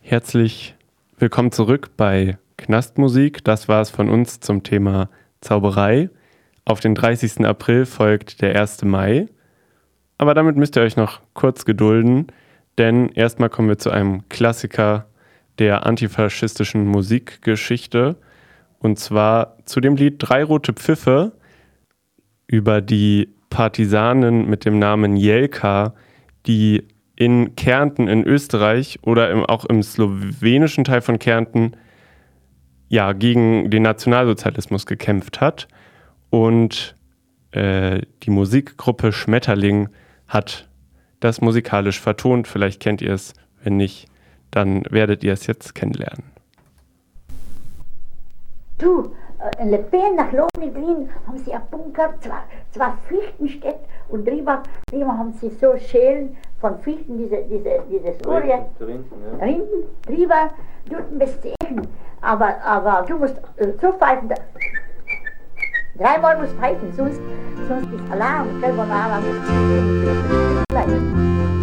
Herzlich willkommen zurück bei Knastmusik. Das war es von uns zum Thema Zauberei. Auf den 30. April folgt der 1. Mai. Aber damit müsst ihr euch noch kurz gedulden, denn erstmal kommen wir zu einem Klassiker der antifaschistischen Musikgeschichte. Und zwar zu dem Lied Drei rote Pfiffe über die Partisanen mit dem Namen Jelka, die in Kärnten in Österreich oder auch im slowenischen Teil von Kärnten gegen den Nationalsozialismus gekämpft hat. Und die Musikgruppe Schmetterling hat das musikalisch vertont. Vielleicht kennt ihr es, wenn nicht, dann werdet ihr es jetzt kennenlernen. Du, in Lepen nach Lohengrin haben sie einen Bunker, zwei Fichtenstädte und drüber haben sie so Schälen von Fichten, dieses Rinden, drüber, dort bist du echen. Aber du musst so pfeifen, dreimal musst pfeifen, sonst ist Alarm, Alarm.